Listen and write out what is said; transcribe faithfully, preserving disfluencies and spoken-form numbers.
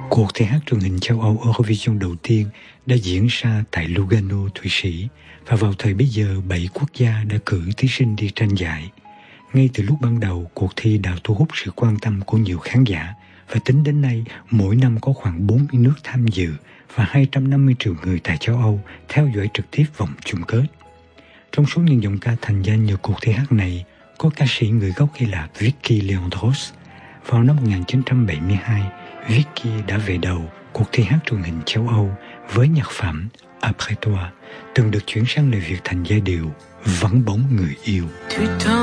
Cuộc thi hát truyền hình châu Âu Eurovision đầu tiên đã diễn ra tại Lugano, Thụy Sĩ, và vào thời bấy giờ bảy quốc gia đã cử thí sinh đi tranh giải. Ngay từ lúc ban đầu, cuộc thi đã thu hút sự quan tâm của nhiều khán giả, và tính đến nay, mỗi năm có khoảng bốn mươi nước tham dự và hai trăm năm mươi triệu người tại châu Âu theo dõi trực tiếp vòng chung kết. Trong số những giọng ca thành danh nhờ cuộc thi hát này, có ca sĩ người gốc Hy Lạp Vicky Leandros. Vào năm một nghìn chín trăm bảy mươi hai, Vicky đã về đầu cuộc thi hát truyền hình châu Âu với nhạc phẩm Après toi, từng được chuyển sang lời Việt thành giai điệu Vắng bóng người yêu.